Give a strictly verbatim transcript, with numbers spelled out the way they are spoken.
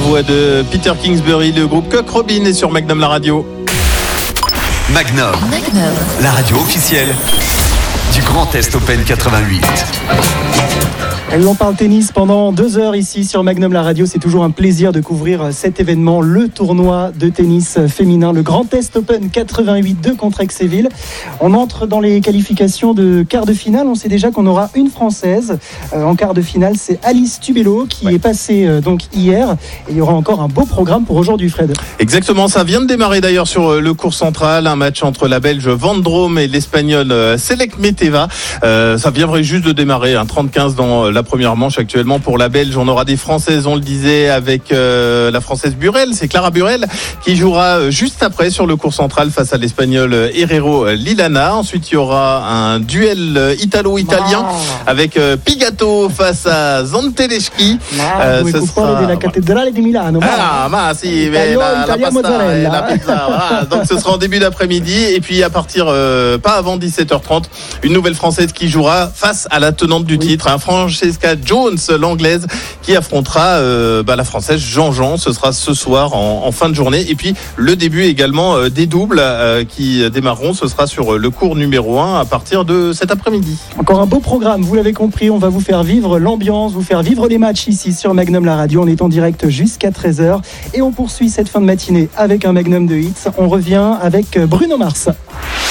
voix de Peter Kingsbury, le groupe Cock Robin est sur Magnum la radio. Magnum, Magnum, la radio officielle du Grand Est Open quatre-vingt-huit. Et on parle tennis pendant deux heures ici sur Magnum la radio. C'est toujours un plaisir de couvrir cet événement, le tournoi de tennis féminin, le Grand Est Open quatre-vingt-huit de Contrexéville. On entre dans les qualifications de quart de finale. On sait déjà qu'on aura une Française euh, en quart de finale. C'est Alice Tubello qui ouais. est passée euh, donc hier. Et il y aura encore un beau programme pour aujourd'hui, Fred. Exactement, ça vient de démarrer d'ailleurs sur le court central. Un match entre la Belge Vendrome et l'Espagnol Selek Meteva. Euh, ça vient juste de démarrer, un trente quinze dans la première manche actuellement pour la Belge. On aura des Françaises, on le disait, avec euh, la Française Burel, c'est Clara Burel qui jouera juste après sur le court central face à l'Espagnol Herrero Lilana. Ensuite, il y aura un duel italo-italien wow. avec euh, Pigato face à Zanteleschi. Wow, euh, ce sera... de la cathédrale de Milano. Ah, ma si, mais la, la pasta et la pizza. Voilà. Donc, ce sera en début d'après-midi. Et puis, à partir, euh, pas avant dix-sept heures trente, une nouvelle Française qui jouera face à la tenante du oui. titre, hein, Francesca Jones, l'anglaise, qui affrontera euh, bah, la française Jean-Jean. Ce sera ce soir en, en fin de journée. Et puis le début également euh, des doubles euh, qui démarreront. Ce sera sur le court numéro un à partir de cet après-midi. Encore un beau programme, vous l'avez compris. On va vous faire vivre l'ambiance, vous faire vivre les matchs ici sur Magnum la radio. On est en direct jusqu'à treize heures et on poursuit cette fin de matinée avec un Magnum de hits. On revient avec Bruno Mars.